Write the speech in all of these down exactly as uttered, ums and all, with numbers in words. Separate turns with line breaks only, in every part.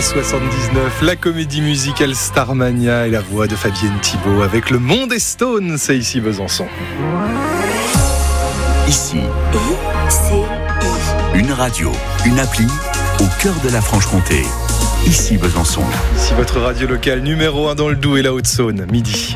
En soixante-dix-neuf, la comédie musicale Starmania et la voix de Fabienne Thibault avec Le Monde des Stones, c'est ici Besançon.
Ici,
I C I.
une radio, une appli au cœur de la Franche-Comté. Ici Besançon.
Ici votre radio locale numéro un dans le Doubs et la Haute-Saône, midi.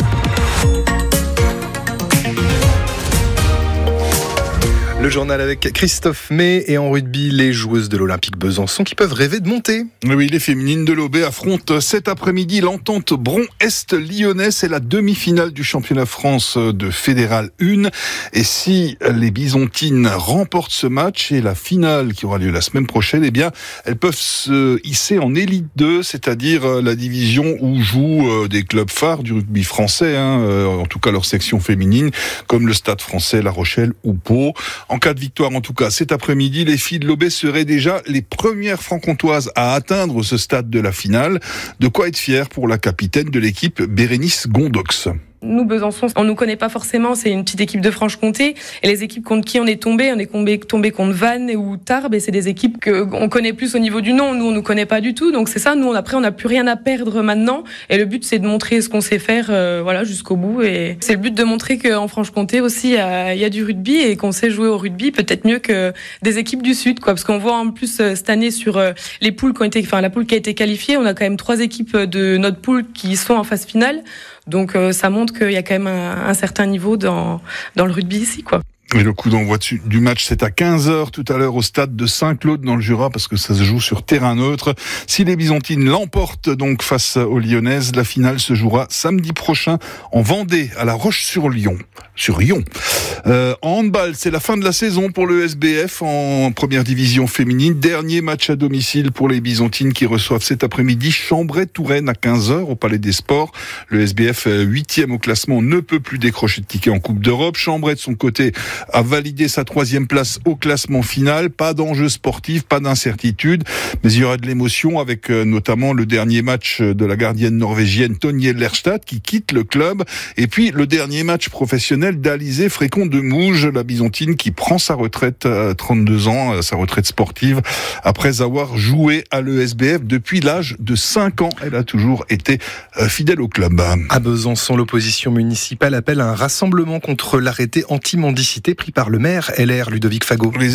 Le journal avec Christophe May et en rugby, les joueuses de l'Olympique Besançon qui peuvent rêver de monter.
Oui, les féminines de l'O B affrontent cet après-midi l'entente Bron-Est lyonnais. C'est la demi-finale du championnat France de Fédéral un. Et si les Bisontines remportent ce match et la finale qui aura lieu la semaine prochaine, eh bien, elles peuvent se hisser en élite deux, c'est-à-dire la division où jouent des clubs phares du rugby français, hein, en tout cas leur section féminine, comme le Stade français, La Rochelle ou Pau. En cas de victoire, en tout cas, cet après-midi, les filles de l'O B seraient déjà les premières franc-comtoises à atteindre ce stade de la finale. De quoi être fier pour la capitaine de l'équipe, Bérénice Gondox.
Nous, Besançon, on nous connaît pas forcément, c'est une petite équipe de Franche-Comté. Et les équipes contre qui on est tombé, on est tombé, tombé contre Vannes ou Tarbes, et c'est des équipes qu'on connaît plus au niveau du nom. Nous, on nous connaît pas du tout. Donc c'est ça, nous, on, après, on n'a plus rien à perdre maintenant. Et le but, c'est de montrer ce qu'on sait faire, euh, voilà, jusqu'au bout. Et c'est le but de montrer qu'en Franche-Comté aussi, il y a, y a du rugby et qu'on sait jouer au rugby peut-être mieux que des équipes du Sud, quoi. Parce qu'on voit en plus euh, cette année sur euh, les poules qui ont été, enfin, la poule qui a été qualifiée, on a quand même trois équipes de notre poule qui sont en phase finale. Donc euh, ça montre qu'il y a quand même un, un certain niveau dans, dans le rugby ici, quoi.
Et le coup d'envoi du match, c'est à quinze heures tout à l'heure au stade de Saint-Claude dans le Jura, parce que ça se joue sur terrain neutre. Si les Bisontines l'emportent donc face aux Lyonnaises, la finale se jouera samedi prochain en Vendée, à La Roche-sur-Yon. Sur Yon. Euh, en handball, c'est la fin de la saison pour le S B F en première division féminine. Dernier match à domicile pour les Bisontines qui reçoivent cet après-midi Chambray-Touraine à quinze heures au Palais des Sports. Le S B F, huitième au classement, ne peut plus décrocher de ticket en Coupe d'Europe. Chambray, de son côté, a validé sa troisième place au classement final. Pas d'enjeu sportif, pas d'incertitude, mais il y aura de l'émotion avec euh, notamment le dernier match de la gardienne norvégienne Tonje Lerstad qui quitte le club. Et puis le dernier match professionnel d'Alizé Frécon de Mouge, la Bisontine qui prend sa retraite à trente-deux ans, sa retraite sportive, après avoir joué à l'E S B F depuis l'âge de cinq ans. Elle a toujours été euh, fidèle au club.
À Besançon, l'opposition municipale appelle à un rassemblement contre l'arrêté anti-mendicité pris par le maire L R Ludovic Fagot.
Les